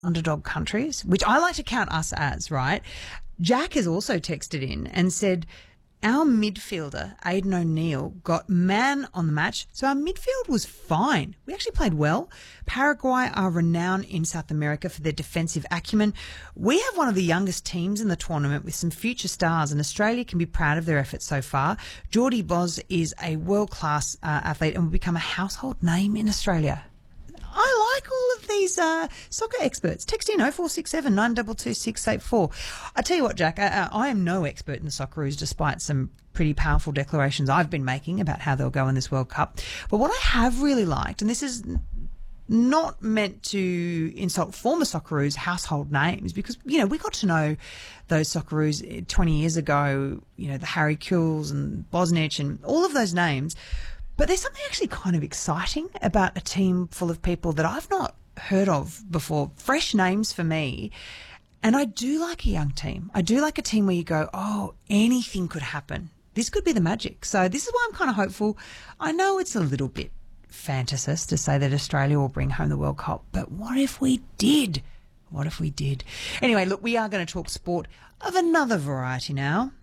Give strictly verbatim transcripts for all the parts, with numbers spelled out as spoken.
underdog countries, which I like to count us as, right? Jack has also texted in and said, our midfielder, Aidan O'Neill, got man on the match, so our midfield was fine. We actually played well. Paraguay are renowned in South America for their defensive acumen. We have one of the youngest teams in the tournament with some future stars, and Australia can be proud of their efforts so far. Geordie Boz is a world-class uh, athlete and will become a household name in Australia. I like all of these uh, soccer experts. Text in oh four six seven, nine two two, six eight four. I tell you what, Jack, I, I am no expert in the Socceroos, despite some pretty powerful declarations I've been making about how they'll go in this World Cup. But what I have really liked, and this is not meant to insult former Socceroos household names, because, you know, we got to know those Socceroos twenty years ago, you know, the Harry Kewells and Bosnich and all of those names. But there's something actually kind of exciting about a team full of people that I've not heard of before. Fresh names for me. And I do like a young team. I do like a team where you go, oh, anything could happen. This could be the magic. So this is why I'm kind of hopeful. I know it's a little bit fantasist to say that Australia will bring home the World Cup, but what if we did? What if we did? Anyway, look, we are going to talk sport of another variety now.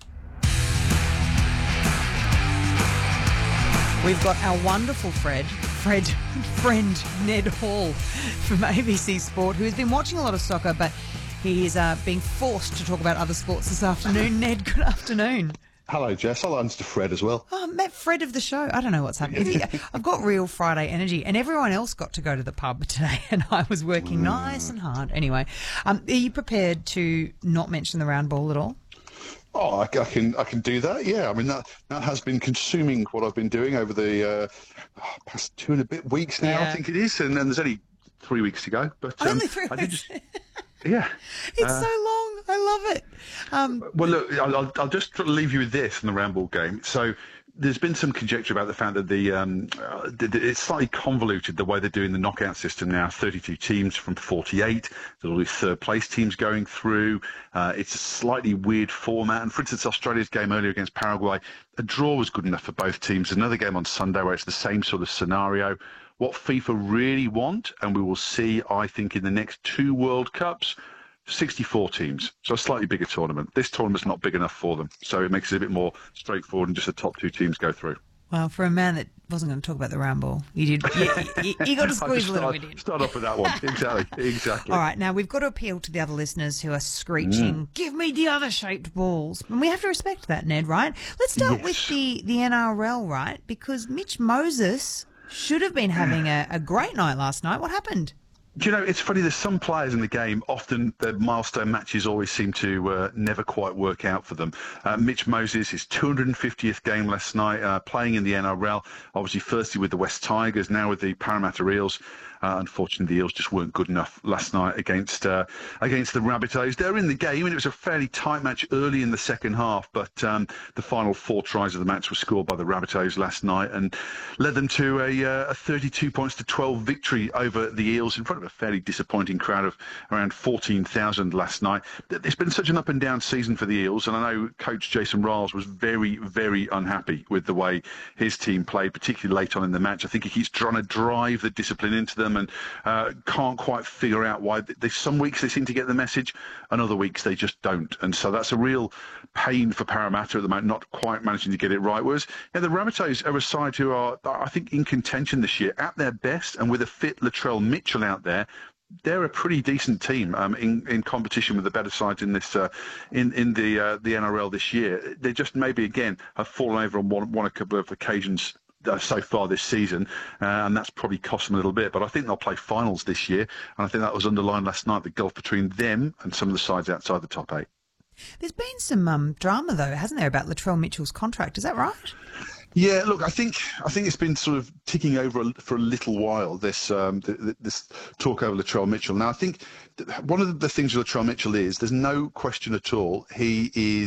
We've got our wonderful Fred, Fred, friend Ned Hall from A B C Sport, who has been watching a lot of soccer, but he is uh, being forced to talk about other sports this afternoon. Ned, good afternoon. Hello, Jess. I'll answer to Fred as well. Oh, I met Fred of the show. I don't know what's happening. I've got real Friday energy, and everyone else got to go to the pub today, and I was working mm. nice and hard. Anyway, um, are you prepared to not mention the round ball at all? Oh, I, I can I can do that. Yeah, I mean that that has been consuming what I've been doing over the uh, past two and a bit weeks now. Yeah. I think it is, and then there's only three weeks to go. But um, only three I weeks. Did just, yeah, it's uh, so long. I love it. Um, well, look, I'll, I'll just leave you with this in the round ball game. So. There's been some conjecture about the fact that the, um, uh, the, the it's slightly convoluted the way they're doing the knockout system now. thirty-two teams from forty-eight. There's all these third place teams going through. Uh, it's a slightly weird format. And for instance, Australia's game earlier against Paraguay, a draw was good enough for both teams. Another game on Sunday where it's the same sort of scenario. What FIFA really want, and we will see, I think, in the next two World Cups, sixty-four teams, so a slightly bigger tournament. This tournament's not big enough for them, so it makes it a bit more straightforward and just the top two teams go through. Well, for a man that wasn't going to talk about the round ball, you did. You, you, you got to squeeze a little start, bit in. Start off with that one. Exactly, exactly. All right, now we've got to appeal to the other listeners who are screeching, mm. give me the other shaped balls. And we have to respect that, Ned, right? Let's start yes. with the, the N R L, right? Because Mitch Moses should have been having a, a great night last night. What happened? Do you know, it's funny, there's some players in the game, often their milestone matches always seem to uh, never quite work out for them. Uh, Mitch Moses, his two hundred fiftieth game last night, uh, playing in the N R L, obviously firstly with the West Tigers, now with the Parramatta Eels. Uh, unfortunately, the Eels just weren't good enough last night against uh, against the Rabbitohs. They're in the game, and it was a fairly tight match early in the second half, but um, the final four tries of the match were scored by the Rabbitohs last night and led them to a, uh, a thirty-two points to twelve victory over the Eels in front of a fairly disappointing crowd of around fourteen thousand last night. It's been such an up and down season for the Eels, and I know coach Jason Riles was very, very unhappy with the way his team played, particularly late on in the match. I think he keeps trying to drive the discipline into them and uh, can't quite figure out why. They, some weeks they seem to get the message and other weeks they just don't. And so that's a real pain for Parramatta at the moment, not quite managing to get it right. Whereas yeah, the Rabbitohs are a side who are, I think, in contention this year at their best, and with a fit Latrell Mitchell out there, they're a pretty decent team um, in, in competition with the better sides in this uh, in in the uh, the N R L this year. They just maybe again have fallen over on one, one a couple of occasions uh, so far this season, uh, and that's probably cost them a little bit. But I think they'll play finals this year, and I think that was underlined last night, the gulf between them and some of the sides outside the top eight. There's been some um, drama though, hasn't there, about Latrell Mitchell's contract? Is that right? Yeah, look, I think I think it's been sort of ticking over a, for a little while, this um, th- th- this talk over Latrell Mitchell. Now, I think th- one of the things with Latrell Mitchell is there's no question at all he is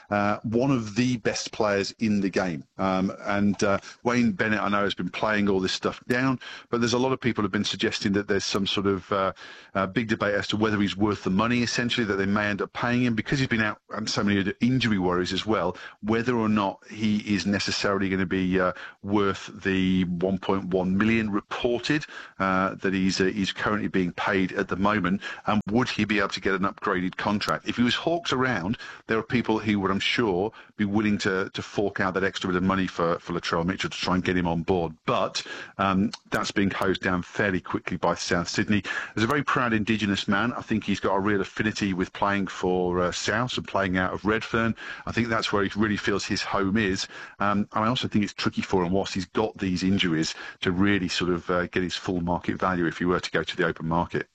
uh, one of the best players in the game. Um, and uh, Wayne Bennett, I know, has been playing all this stuff down, but there's a lot of people who have been suggesting that there's some sort of uh, uh, big debate as to whether he's worth the money, essentially, that they may end up paying him because he's been out on so many injury worries as well, whether or not he is necessarily going to be uh, worth the one point one million reported uh, that he's uh, he's currently being paid at the moment, and would he be able to get an upgraded contract? If he was hawked around, there are people who would, I'm sure, be willing to to fork out that extra bit of money for, for Latrell Mitchell to try and get him on board. But um, that's being closed down fairly quickly by South Sydney. As a very proud Indigenous man, I think he's got a real affinity with playing for uh, South and playing out of Redfern. I think that's where he really feels his home is. Um, and I also think it's tricky for him, whilst he's got these injuries, to really sort of uh, get his full market value if he were to go to the open market.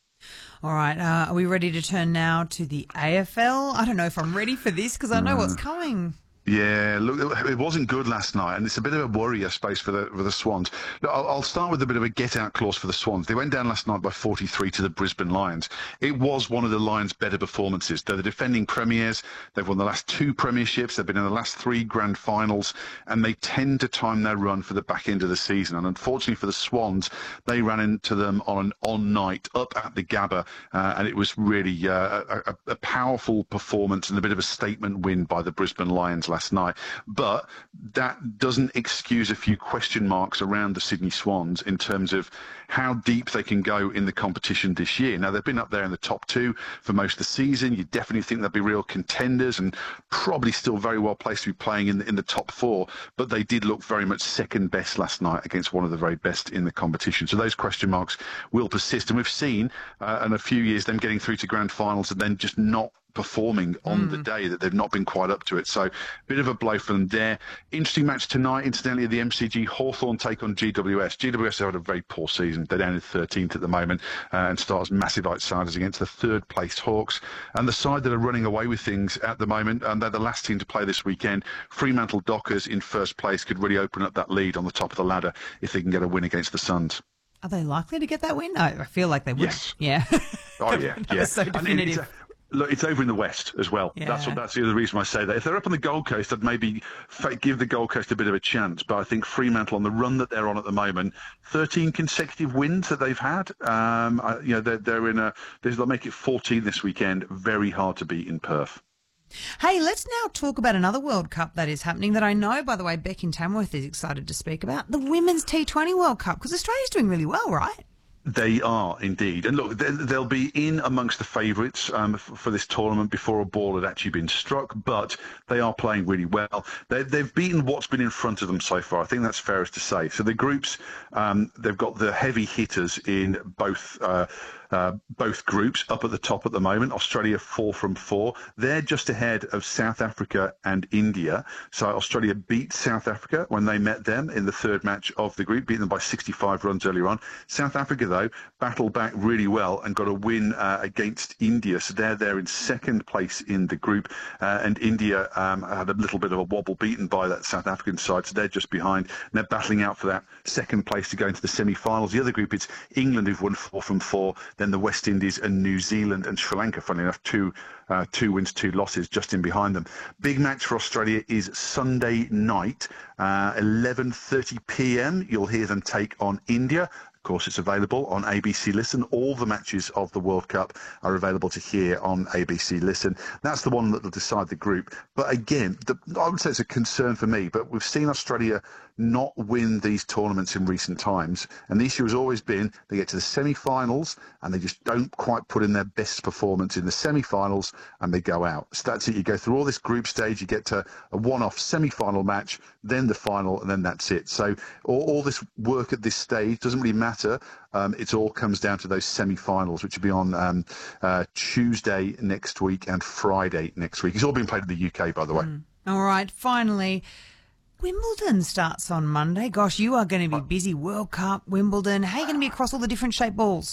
All right, uh, are we ready to turn now to the A F L? I don't know if I'm ready for this because I know what's coming. Yeah, look, it wasn't good last night, and it's a bit of a worry, I suppose, for the for the Swans. I'll, I'll start with a bit of a get-out clause for the Swans. They went down last night by forty-three to the Brisbane Lions. It was one of the Lions' better performances. They're the defending premiers. They've won the last two premierships. They've been in the last three grand finals, and they tend to time their run for the back end of the season. And unfortunately for the Swans, they ran into them on an on night up at the Gabba, uh, and it was really uh, a, a powerful performance and a bit of a statement win by the Brisbane Lions last night. But that doesn't excuse a few question marks around the Sydney Swans in terms of how deep they can go in the competition this year. Now, they've been up there in the top two for most of the season. You definitely think they'll be real contenders and probably still very well placed to be playing in the, in the top four, but they did look very much second best last night against one of the very best in the competition. So those question marks will persist. And we've seen uh, in a few years them getting through to grand finals and then just not performing on mm. the day, that they've not been quite up to it. So a bit of a blow for them there. Interesting match tonight, incidentally, at the M C G. Hawthorn take on G W S. G W S have had a very poor season. They're down in thirteenth at the moment uh, and start as massive outsiders against the third placed Hawks. And the side that are running away with things at the moment, and they're the last team to play this weekend, Fremantle Dockers in first place could really open up that lead on the top of the ladder if they can get a win against the Suns. Are they likely to get that win? No, I feel like they would. Yes. Yeah. Oh, yeah. that yeah. was so definitive. Look, it's over in the West as well. Yeah. That's what, that's the other reason I say that. If they're up on the Gold Coast, I'd maybe give the Gold Coast a bit of a chance. But I think Fremantle, on the run that they're on at the moment, thirteen consecutive wins that they've had. Um, I, you know, they're, they're in a. They'll make it fourteen this weekend. Very hard to beat in Perth. Hey, let's now talk about another World Cup that is happening that I know, by the way, Beck in Tamworth is excited to speak about, the Women's T twenty World Cup, because Australia's doing really well, right? They are indeed. And look, they'll be in amongst the favourites um, for this tournament before a ball had actually been struck, but they are playing really well. They, they've beaten what's been in front of them so far. I think that's fairest to say. So the groups, um, they've got the heavy hitters in both uh, Uh, both groups up at the top at the moment. Australia four from four. They're just ahead of South Africa and India. So Australia beat South Africa when they met them in the third match of the group, beat them by sixty-five runs earlier on. South Africa, though, battled back really well and got a win uh, against India. So they're there in second place in the group. Uh, and India um, had a little bit of a wobble, beaten by that South African side. So they're just behind. And they're battling out for that second place to go into the semi-finals. The other group, it's England, who've won four from four. Then the West Indies and New Zealand and Sri Lanka, funnily enough, two uh, two wins, two losses just in behind them. Big match for Australia is Sunday night, uh, eleven thirty p.m. You'll hear them take on India. Of course, it's available on A B C Listen. All the matches of the World Cup are available to hear on A B C Listen. That's the one that will decide the group. But again, the, I would say it's a concern for me, but we've seen Australia not win these tournaments in recent times. And the issue has always been they get to the semi-finals and they just don't quite put in their best performance in the semi-finals and they go out. So that's it. You go through all this group stage, you get to a one-off semi-final match, then the final, and then that's it. So all, all this work at this stage doesn't really matter. Um, it all comes down to those semi-finals, which will be on um, uh, Tuesday next week and Friday next week. It's all been played in the U K, by the way. Mm. All right, finally, Wimbledon starts on Monday. Gosh, you are going to be busy. World Cup, Wimbledon. How are you going to be across all the different shaped balls?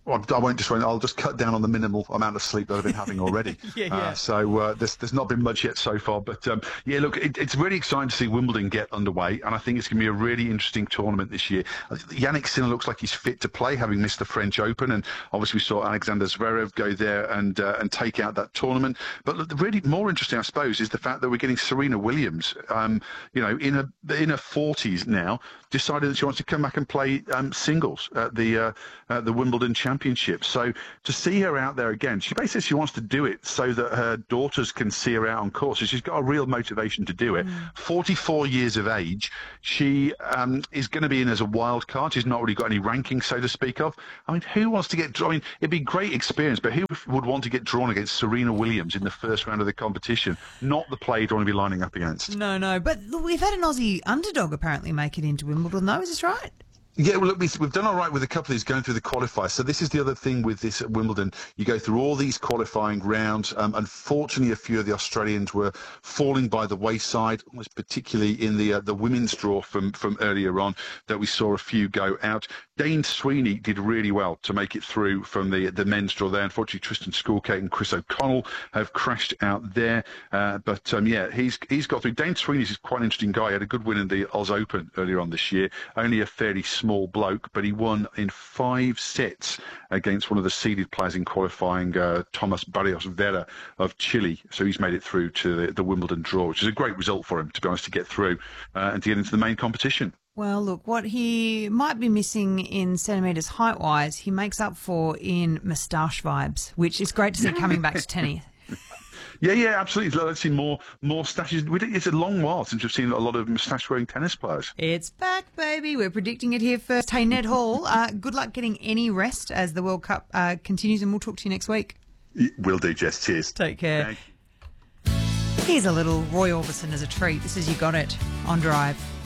Well, I won't just. I'll just cut down on the minimal amount of sleep that I've been having already. yeah, yeah. Uh, so uh, there's there's not been much yet so far, but um, yeah, look, it, it's really exciting to see Wimbledon get underway, and I think it's going to be a really interesting tournament this year. Yannick Sinner looks like he's fit to play, having missed the French Open, and obviously we saw Alexander Zverev go there and uh, and take out that tournament. But look, the really more interesting, I suppose, is the fact that we're getting Serena Williams, um, you know, in a in her forties now, decided that she wants to come back and play um, singles at the uh, at the Wimbledon Championship. So to see her out there again, she basically says she wants to do it so that her daughters can see her out on course. So she's got a real motivation to do it. Mm. forty-four years of age, she um, is going to be in as a wild card. She's not really got any ranking, so to speak of. I mean, who wants to get? I mean, it'd be a great experience, but who would want to get drawn against Serena Williams in the first round of the competition? Not the player you want to be lining up against. No, no. But look, we've had an Aussie underdog apparently make it into Wimbledon, though. Is this right? Yeah, well, look, we've done all right with a couple of these going through the qualifiers. So this is the other thing with this at Wimbledon. You go through all these qualifying rounds. Um, unfortunately, a few of the Australians were falling by the wayside, almost particularly in the uh, the women's draw from, from earlier on that we saw a few go out. Dane Sweeney did really well to make it through from the the men's draw there. Unfortunately, Tristan Skulkate and Chris O'Connell have crashed out there. Uh, but, um, yeah, he's he's got through. Dane Sweeney is quite an interesting guy. He had a good win in the Oz Open earlier on this year. Only a fairly small small bloke, but he won in five sets against one of the seeded players in qualifying, uh, Thomas Barrios Vera of Chile. So he's made it through to the, the Wimbledon draw, which is a great result for him, to be honest, to get through uh, and to get into the main competition. Well, look, what he might be missing in centimetres height-wise, he makes up for in moustache vibes, which is great to see coming back to tennis. Yeah, yeah, absolutely. Let's see more more stashes. It's a long while since we've seen a lot of moustache-wearing tennis players. It's back, baby. We're predicting it here first. Hey, Ned Hall, uh, good luck getting any rest as the World Cup uh, continues, and we'll talk to you next week. Will do, Jess. Cheers. Take care. Here's a little Roy Orbison as a treat. This is You Got It on Drive.